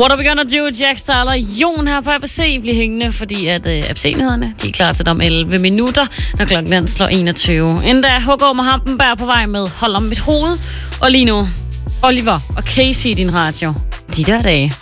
What are we gonna do? Jack Starler, Jon her på ABC bliver hængende, fordi at ABC-nyhederne, de er klar til om 11 minutter, når klokken den slår 21. Inden da, Hugo med Hampenberg på vej med Hold om mit hoved. Og lige nu, Oliver og Casey i din radio. De der dage.